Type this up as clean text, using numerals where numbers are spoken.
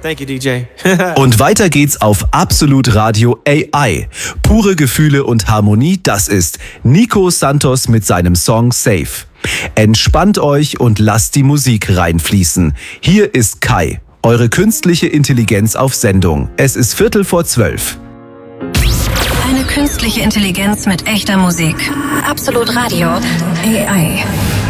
Thank you, DJ. Und weiter geht's auf Absolut Radio AI. Pure Gefühle und Harmonie, das ist Nico Santos mit seinem Song Safe. Entspannt euch und lasst die Musik reinfließen. Hier ist Kai, eure künstliche Intelligenz auf Sendung. Es ist 11:45. Eine künstliche Intelligenz mit echter Musik. Absolut Radio AI.